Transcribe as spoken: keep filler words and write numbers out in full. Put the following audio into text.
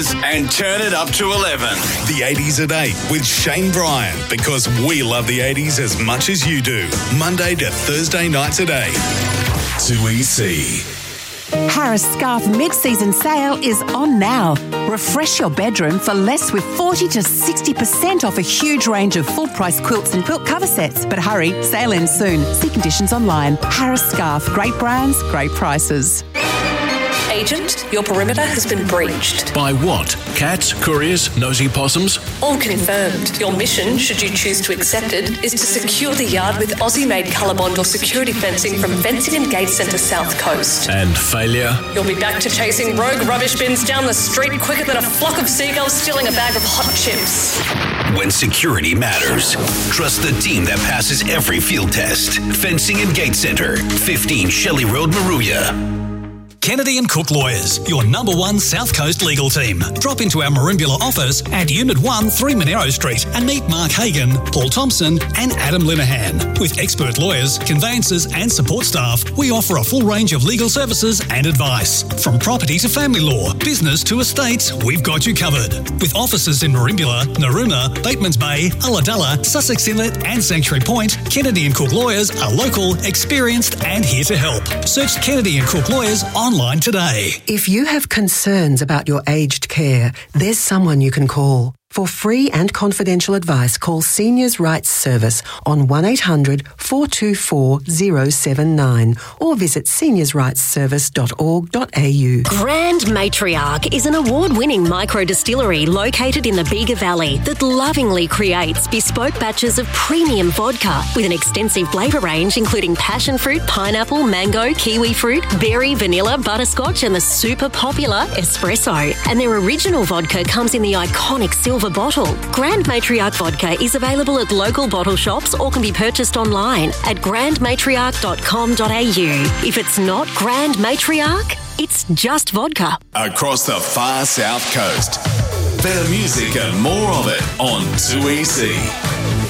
And turn it up to eleven. The eighties at eight with Shane Bryan, because we love the eighties as much as you do. Monday to Thursday nights at eight. two E C. Harris Scarf mid-season sale is on now. Refresh your bedroom for less with forty to sixty percent off a huge range of full-price quilts and quilt cover sets. But hurry, sale ends soon. See conditions online. Harris Scarf, great brands, great prices. Agent, your perimeter has been breached. By what? Cats, couriers, nosy possums? All confirmed. Your mission, should you choose to accept it, is to secure the yard with Aussie-made Colorbond or security fencing from Fencing and Gate Centre South Coast. And failure? You'll be back to chasing rogue rubbish bins down the street quicker than a flock of seagulls stealing a bag of hot chips. When security matters, trust the team that passes every field test. Fencing and Gate Centre, fifteen Shelley Road, Maruya. Kennedy and Cook Lawyers, your number one South Coast legal team. Drop into our Merimbula office at Unit one, three Monero Street and meet Mark Hagan, Paul Thompson and Adam Linehan. With expert lawyers, conveyancers and support staff, we offer a full range of legal services and advice. From property to family law, business to estates, we've got you covered. With offices in Merimbula, Narooma, Batemans Bay, Ulladulla, Sussex Inlet and Sanctuary Point, Kennedy and Cook Lawyers are local, experienced and here to help. Search Kennedy and Cook Lawyers on online today. If you have concerns about your aged care, there's someone you can call. For free and confidential advice, call Seniors Rights Service on one eight hundred four two four zero seven nine or visit seniors rights service dot org dot a u. Grand Matriarch is an award-winning micro-distillery located in the Bega Valley that lovingly creates bespoke batches of premium vodka with an extensive flavour range including passion fruit, pineapple, mango, kiwi fruit, berry, vanilla, butterscotch and the super popular espresso. And their original vodka comes in the iconic silver bottle. Grand Matriarch Vodka is available at local bottle shops or can be purchased online at grand matriarch dot com dot a u. If it's not Grand Matriarch, it's just vodka. Across the far South Coast. Better music and more of it on two E C.